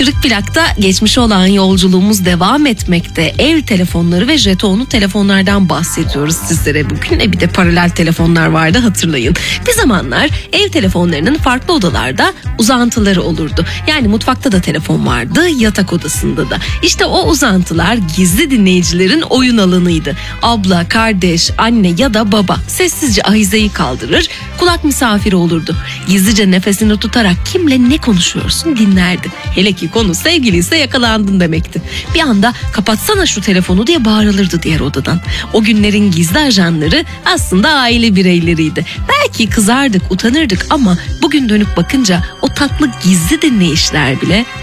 Kırık plakta geçmişe olan yolculuğumuz devam etmekte. Ev telefonları ve jetonlu telefonlardan bahsediyoruz sizlere bugün. Bir de paralel telefonlar vardı, hatırlayın. Bir zamanlar ev telefonlarının farklı odalarda uzantıları olurdu. Yani mutfakta da telefon vardı, yatak odasında da. İşte o uzantılar gizli dinleyicilerin oyun alanıydı. Abla, kardeş, anne ya da baba sessizce ahizeyi kaldırır, kulak misafiri olurdu. Gizlice nefesini tutarak kimle ne konuşuyorsun dinlerdi. Hele ki konu sevgiliyse yakalandın demekti. Bir anda kapatsana şu telefonu diye bağırılırdı diğer odadan. O günlerin gizli ajanları aslında aile bireyleriydi. Belki kızardık, utanırdık ama bugün dönüp bakınca o tatlı gizli dinleyişler bile